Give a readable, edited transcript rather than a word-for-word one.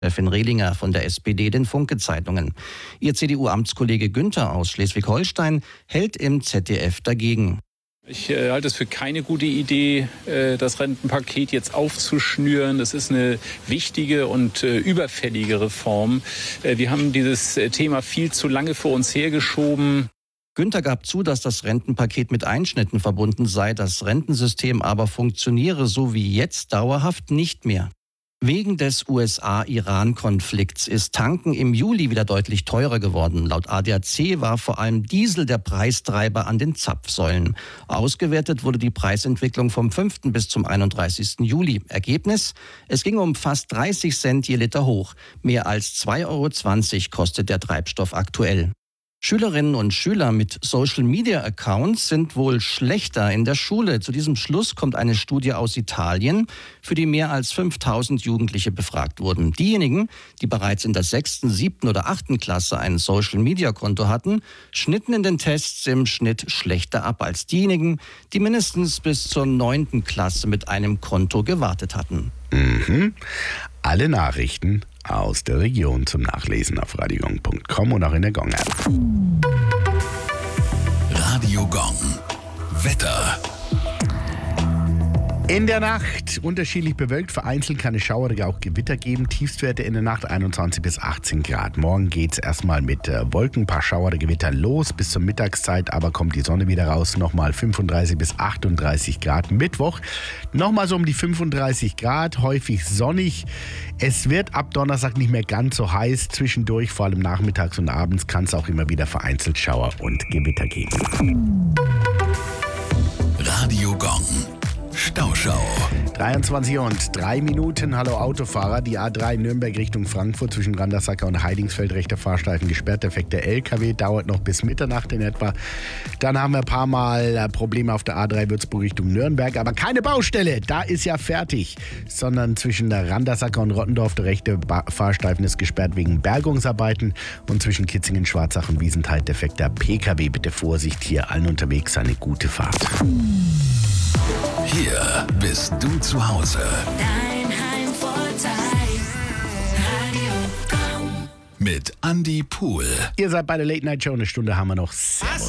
Chefin Rehlinger von der SPD den Funke-Zeitungen. Ihr CDU-Amtskollege Günther aus Schleswig-Holstein hält im ZDF dagegen. Ich halte es für keine gute Idee, das Rentenpaket jetzt aufzuschnüren. Das ist eine wichtige und überfällige Reform. Wir haben dieses Thema viel zu lange vor uns hergeschoben. Günther gab zu, dass das Rentenpaket mit Einschnitten verbunden sei. Das Rentensystem aber funktioniere so wie jetzt dauerhaft nicht mehr. Wegen des USA-Iran-Konflikts ist Tanken im Juli wieder deutlich teurer geworden. Laut ADAC war vor allem Diesel der Preistreiber an den Zapfsäulen. Ausgewertet wurde die Preisentwicklung vom 5. bis zum 31. Juli. Ergebnis? Es ging um fast 30 Cent je Liter hoch. Mehr als 2,20 € kostet der Treibstoff aktuell. Schülerinnen und Schüler mit Social-Media-Accounts sind wohl schlechter in der Schule. Zu diesem Schluss kommt eine Studie aus Italien, für die mehr als 5000 Jugendliche befragt wurden. Diejenigen, die bereits in der 6., 7. oder 8. Klasse ein Social-Media-Konto hatten, schnitten in den Tests im Schnitt schlechter ab als diejenigen, die mindestens bis zur 9. Klasse mit einem Konto gewartet hatten. Alle Nachrichten aus der Region zum Nachlesen auf radiogong.com und auch in der Gong-App. Radio Gong. Wetter. In der Nacht unterschiedlich bewölkt, vereinzelt kann es Schauer oder auch Gewitter geben. Tiefstwerte in der Nacht 21 bis 18 Grad. Morgen geht es erstmal mit Wolken, ein paar Schauer oder Gewitter los. Bis zur Mittagszeit aber kommt die Sonne wieder raus. Nochmal 35 bis 38 Grad. Mittwoch nochmal so um die 35 Grad, häufig sonnig. Es wird ab Donnerstag nicht mehr ganz so heiß. Zwischendurch, vor allem nachmittags und abends, kann es auch immer wieder vereinzelt Schauer und Gewitter geben. Radio Gong. Stauschau. 23:03. Hallo Autofahrer. Die A3 Nürnberg Richtung Frankfurt zwischen Randersacker und Heidingsfeld, rechter Fahrstreifen gesperrt. Defekter LKW dauert noch bis Mitternacht in etwa. Dann haben wir ein paar Mal Probleme auf der A3 Würzburg Richtung Nürnberg. Aber keine Baustelle, da ist ja fertig. Sondern zwischen der Randersacker und Rottendorf der rechte Fahrstreifen ist gesperrt wegen Bergungsarbeiten. Und zwischen Kitzingen, Schwarzach und Wiesenthal defekter PKW. Bitte Vorsicht, hier allen unterwegs eine gute Fahrt. Hier bist du zu Hause. Dein Heimvorteil. Radio Gong. Mit Andy Pool. Ihr seid bei der Late Night Show, eine Stunde haben wir noch. Servus.